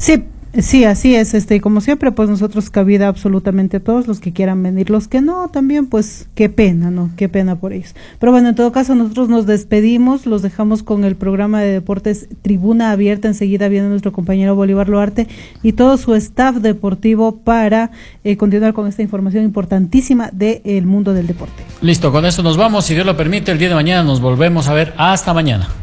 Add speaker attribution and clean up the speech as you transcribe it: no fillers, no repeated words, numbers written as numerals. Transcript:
Speaker 1: Sí, sí, así es, como siempre, pues nosotros cabida absolutamente a todos los que quieran venir, los que no, también, pues, qué pena, ¿no? Qué pena por ellos. Pero bueno, en todo caso, nosotros nos despedimos, los dejamos con el programa de deportes Tribuna Abierta, enseguida viene nuestro compañero Bolívar Loarte y todo su staff deportivo para continuar con esta información importantísima del mundo del deporte.
Speaker 2: Listo, con esto nos vamos, si Dios lo permite, el día de mañana nos volvemos a ver, hasta mañana.